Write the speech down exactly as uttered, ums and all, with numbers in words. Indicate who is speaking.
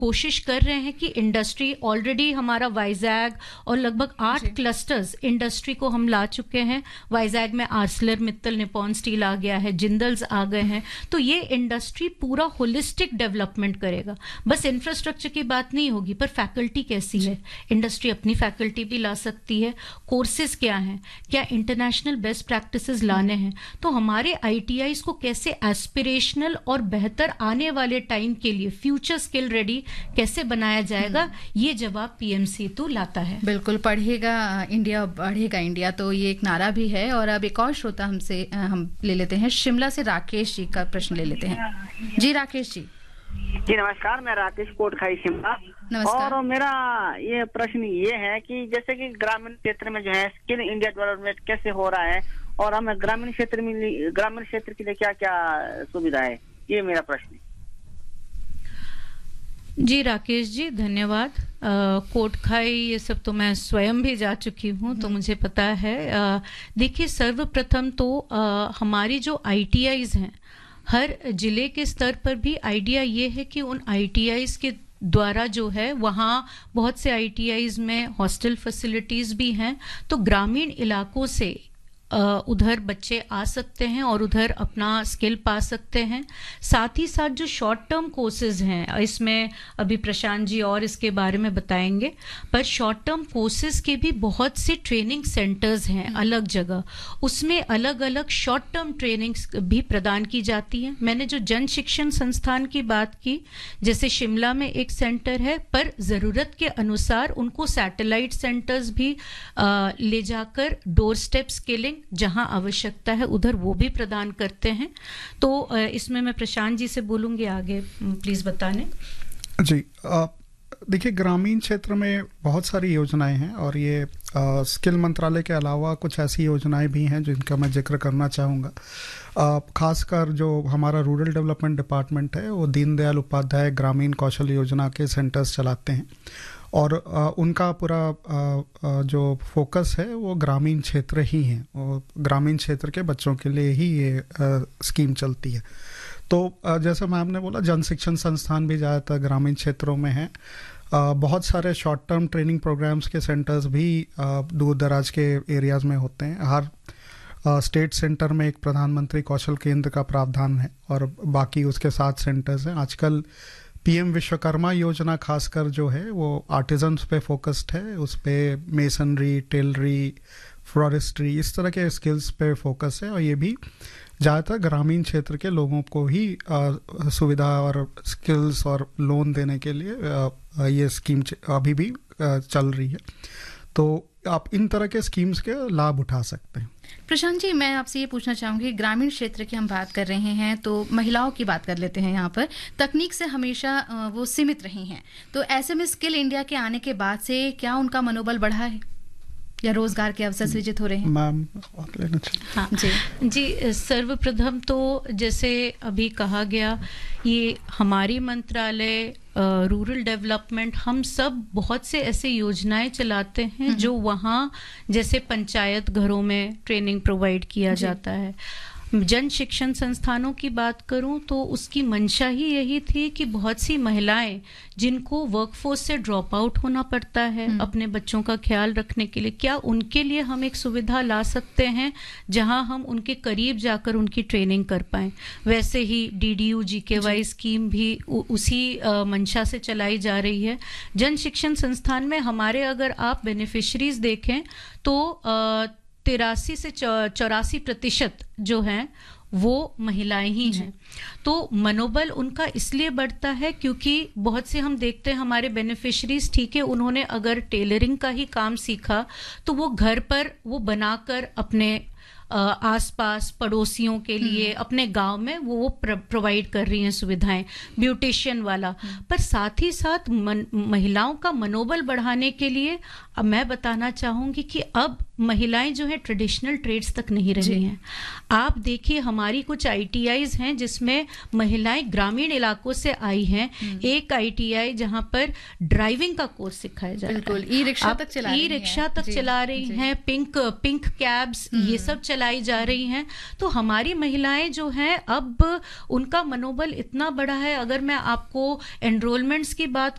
Speaker 1: कोशिश कर रहे हैं कि इंडस्ट्री ऑलरेडी हमारा वाइजैग और लगभग आठ क्लस्टर्स इंडस्ट्री को हम ला चुके हैं। वाइजैग में आर्सलर मित्तल निपॉन स्टील आ गया है, जिंदल्स आ गए हैं। तो ये इंडस्ट्री पूरा होलिस्टिक डेवलपमेंट करेगा। बस इंफ्रास्ट्रक्चर की बात नहीं होगी, पर फैकल्टी कैसी है, इंडस्ट्री अपनी फैकल्टी भी ला सकती है। कोर्सेज क्या हैं, क्या इंटरनेशनल बेस्ट प्रैक्टिसेस लाने हैं, तो हमारे आईटीआईज को कैसे एस्पिरेशनल और बेहतर आने वाले टाइम के लिए फ्यूचर स्किल रेडी कैसे बनाया जाएगा, ये जवाब पीएम सेतु लाता है।
Speaker 2: बिल्कुल, पढ़ेगा इंडिया बढ़ेगा इंडिया, तो ये एक नारा भी है। और अब एक और श्रोता हमसे हम ले लेते हैं, शिमला से राकेश जी का प्रश्न ले लेते हैं। जी राकेश जी।
Speaker 3: जी नमस्कार, मैं राकेश कोटखाई शिमला।
Speaker 2: नमस्कार।
Speaker 3: और मेरा ये प्रश्न ये है कि जैसे कि ग्रामीण क्षेत्र में जो है स्किल इंडिया डेवलपमेंट कैसे हो रहा है, और हमें ग्रामीण क्षेत्र में ग्रामीण क्षेत्र के लिए क्या क्या सुविधा है, ये मेरा प्रश्न है।
Speaker 1: जी राकेश जी, धन्यवाद। कोटखाई ये सब तो मैं स्वयं भी जा चुकी हूँ, तो मुझे पता है। देखिए, सर्वप्रथम तो आ, हमारी जो आईटीआईज हैं, हर जिले के स्तर पर भी आइडिया ये है कि उन आईटीआईज के द्वारा जो है, वहाँ बहुत से आईटीआईज में हॉस्टल फैसिलिटीज भी हैं, तो ग्रामीण इलाकों से उधर बच्चे आ सकते हैं और उधर अपना स्किल पा सकते हैं। साथ ही साथ जो शॉर्ट टर्म कोर्सेज हैं, इसमें अभी प्रशांत जी और इसके बारे में बताएंगे, पर शॉर्ट टर्म कोर्सेज के भी बहुत से ट्रेनिंग सेंटर्स हैं अलग जगह, उसमें अलग अलग शॉर्ट टर्म ट्रेनिंग्स भी प्रदान की जाती हैं। मैंने जो जन शिक्षण संस्थान की बात की, जैसे शिमला में एक सेंटर है, पर ज़रूरत के अनुसार उनको सैटेलाइट सेंटर्स भी आ, ले जाकर डोर स्टेप स्किलिंग जहां आवश्यकता है उधर वो भी प्रदान करते हैं। तो इसमें मैं प्रशांत जी से बोलूंगी, आगे प्लीज बताने।
Speaker 4: जी, देखिए, ग्रामीण क्षेत्र में बहुत सारी योजनाएं हैं, और ये आ, स्किल मंत्रालय के अलावा कुछ ऐसी योजनाएं भी हैं जिनका मैं जिक्र करना चाहूँगा। खासकर जो हमारा रूरल डेवलपमेंट डिपार्टमेंट है, वो दीनदयाल उपाध्याय ग्रामीण कौशल योजना के सेंटर्स चलाते हैं, और आ, उनका पूरा आ, आ, जो फोकस है वो ग्रामीण क्षेत्र ही है, और ग्रामीण क्षेत्र के बच्चों के लिए ही ये आ, स्कीम चलती है। तो आ, जैसे मैम ने बोला, जन शिक्षण संस्थान भी ज़्यादातर ग्रामीण क्षेत्रों में है। आ, बहुत सारे शॉर्ट टर्म ट्रेनिंग प्रोग्राम्स के सेंटर्स भी दूर दराज के एरियाज़ में होते हैं। हर आ, स्टेट सेंटर में एक प्रधानमंत्री कौशल केंद्र का प्रावधान है, और बाकी उसके सात सेंटर्स हैं। आजकल पीएम विश्वकर्मा योजना खासकर जो है वो आर्टिजन्स पे फोकस्ड है, उस पे मेसनरी, टेलरी, फॉरेस्ट्री, इस तरह के स्किल्स पे फोकस है, और ये भी ज़्यादातर ग्रामीण क्षेत्र के लोगों को ही आ, सुविधा और स्किल्स और लोन देने के लिए आ, ये स्कीम अभी भी आ, चल रही है। तो आप इन तरह के स्कीम्स के लाभ उठा सकते हैं।
Speaker 2: प्रशांत जी, मैं आपसे ये पूछना चाहूँगी, ग्रामीण क्षेत्र की हम बात कर रहे हैं, तो महिलाओं की बात कर लेते हैं। यहाँ पर तकनीक से हमेशा वो सीमित रही हैं, तो ऐसे में स्किल इंडिया के आने के बाद से क्या उनका मनोबल बढ़ा है या रोजगार के अवसर सृजित हो रहे हैं?
Speaker 4: मैम और लेना चाहिए।
Speaker 1: हाँ जी जी, सर्वप्रथम तो जैसे अभी कहा गया, ये हमारी मंत्रालय रूरल डेवलपमेंट, हम सब बहुत से ऐसे योजनाएं चलाते हैं जो वहाँ जैसे पंचायत घरों में ट्रेनिंग प्रोवाइड किया जाता है। जन शिक्षण संस्थानों की बात करूं तो उसकी मंशा ही यही थी कि बहुत सी महिलाएं जिनको वर्कफोर्स से ड्रॉप आउट होना पड़ता है अपने बच्चों का ख्याल रखने के लिए, क्या उनके लिए हम एक सुविधा ला सकते हैं जहां हम उनके करीब जाकर उनकी ट्रेनिंग कर पाएं। वैसे ही डीडीयू जीकेवाई स्कीम भी उसी मंशा से चलाई जा रही है। जन शिक्षण संस्थान में हमारे अगर आप बेनिफिशरीज देखें तो तिरासी से चौरासी प्रतिशत जो हैं वो महिलाएं ही हैं। तो मनोबल उनका इसलिए बढ़ता है क्योंकि बहुत से हम देखते हैं हमारे बेनिफिशरीज, ठीक है, उन्होंने अगर टेलरिंग का ही काम सीखा तो वो घर पर वो बनाकर अपने आसपास पड़ोसियों के लिए अपने गांव में वो वो प्रोवाइड कर रही हैं सुविधाएं, ब्यूटिशियन वाला। पर साथ ही साथ मन, महिलाओं का मनोबल बढ़ाने के लिए अब मैं बताना चाहूंगी कि अब महिलाएं जो है ट्रेडिशनल ट्रेड्स तक नहीं रही हैं। आप देखिए हमारी कुछ आईटीआईज हैं जिसमें महिलाएं ग्रामीण इलाकों से आई हैं। एक आईटीआई जहां पर ड्राइविंग का कोर्स सिखाया जा रहा है,
Speaker 2: बिल्कुल ई रिक्शा तक चला
Speaker 1: ई रिक्शा तक चला रही हैं, पिंक पिंक कैब्स ये सब चलाई जा रही हैं। तो हमारी महिलाएं जो हैं अब उनका मनोबल इतना बड़ा है। अगर मैं आपको एनरोलमेंट्स की बात